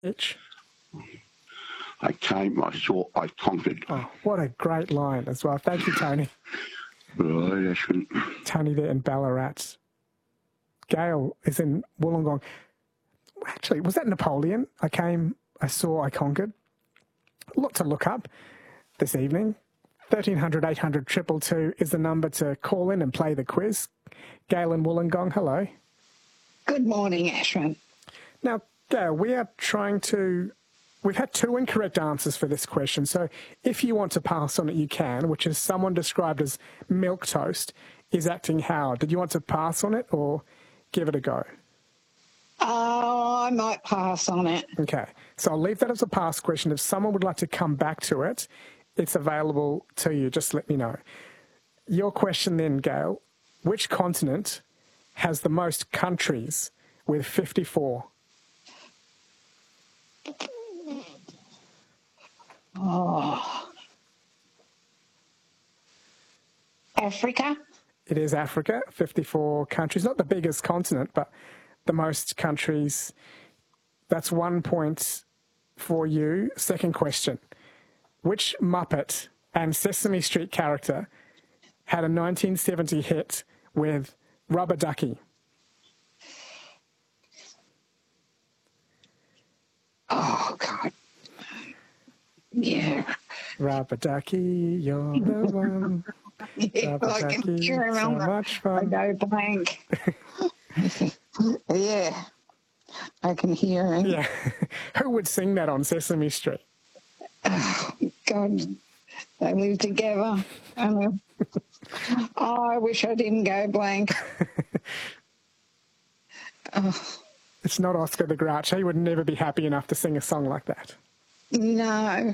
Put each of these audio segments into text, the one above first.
Itch. I came, I saw, I conquered. Oh, what a great line as well. Thank you, Tony. Right, Ashwin. Tony there in Ballarat. Gail is in Wollongong. Actually, was that Napoleon? I came, I saw, I conquered. A lot to look up this evening. 1300 800 222 is the number to call in and play the quiz. Gail in Wollongong, hello. Good morning, Ashwin. Now, Gail, we are trying to... We've had two incorrect answers for this question, so if you want to pass on it, you can, which is someone described as milk toast is acting how? Did you want to pass on it or give it a go? I might pass on it. Okay, so I'll leave that as a pass question. If someone would like to come back to it, it's available to you. Just let me know. Your question then, Gail, which continent has the most countries with 54? Oh. Africa? It is Africa, 54 countries. Not the biggest continent, but the most countries. That's 1 point for you. Second question. Which Muppet and Sesame Street character had a 1970 hit with Rubber Ducky? Oh, God. Yeah. Rubber Ducky, you're the one. Yeah, Rubber I can Ducky, hear him so on the... much I fun. go blank. Yeah. I can hear him. Yeah. Who would sing that on Sesame Street? Oh, God. They live together. Oh, I wish I didn't go blank. Oh, It's not Oscar the Grouch. He would never be happy enough to sing a song like that. no.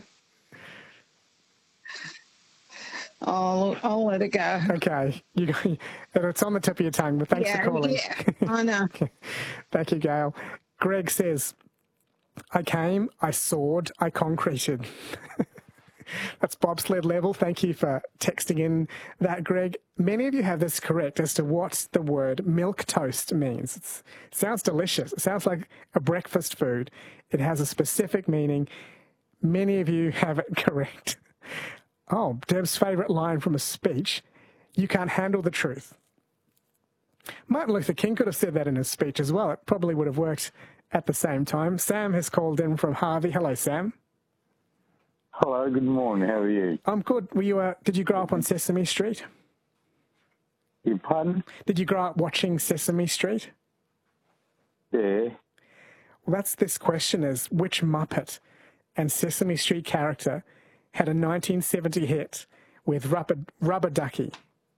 I'll let it go. Okay. It's on the tip of your tongue, but thanks for calling. Yeah, I know. Okay. Thank you, Gail. Greg says, I came, I soared, I concreted. That's bobsled level. Thank you for texting in that, Greg. Many of you have this correct as to what the word milk toast means. It sounds delicious. It sounds like a breakfast food. It has a specific meaning. Many of you have it correct. Oh, Deb's favourite line from a speech, you can't handle the truth. Martin Luther King could have said that in his speech as well. It probably would have worked at the same time. Sam has called in from Harvey. Hello, Sam. Hello, good morning. How are you? I'm good. Did you grow up on Sesame Street? You pardon? Did you grow up watching Sesame Street? Yeah. Well, that's this question is, which Muppet and Sesame Street character had a 1970 hit with Rubber Ducky?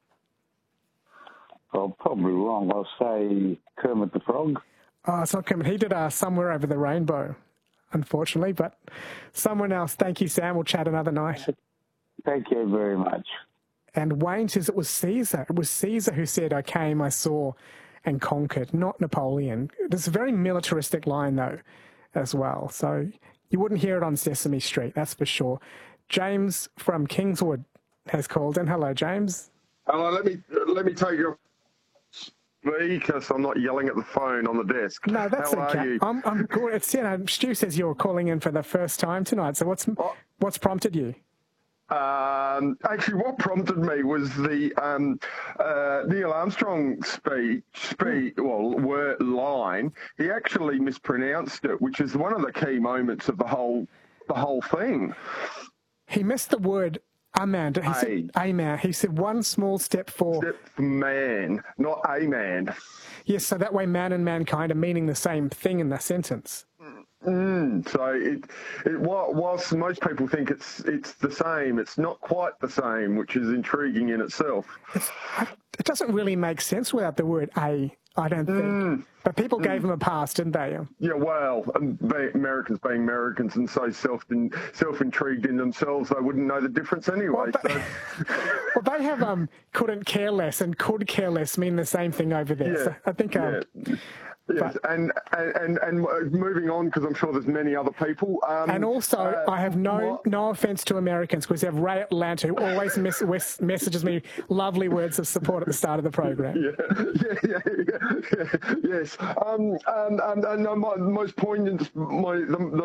I'm probably wrong. I'll say Kermit the Frog. Oh, it's not Kermit. He did Somewhere Over the Rainbow, unfortunately, but someone else. Thank you, Sam. We'll chat another night. Thank you very much. And Wayne says it was Caesar. It was Caesar who said, I came, I saw, and conquered, not Napoleon. It's a very militaristic line, though, as well. So you wouldn't hear it on Sesame Street, that's for sure. James from Kingswood has called in. Hello, James. Hello, let me take your speaker so I'm not yelling at the phone on the desk. No, that's How okay. are you? I'm good. It's, Stu says you're calling in for the first time tonight. So what's prompted you? Actually, what prompted me was the Neil Armstrong line. He actually mispronounced it, which is one of the key moments of the whole thing. He missed the word Amanda. He said aman. He said one small step for... Step for man, not a man. Yes, so that way man and mankind are meaning the same thing in the sentence. So whilst most people think it's the same, it's not quite the same, which is intriguing in itself. It doesn't really make sense without the word a, I don't think. But people gave him a pass, didn't they? Yeah, well, Americans being Americans and so self-intrigued in themselves, they wouldn't know the difference anyway. Well, they have couldn't care less and could care less mean the same thing over there. Yeah, so I think... Yes, and moving on, because I'm sure there's many other people. And also, I have no offence to Americans, because we have Ray Atlanta, who always messages me lovely words of support at the start of the program. Yes. And my most poignant,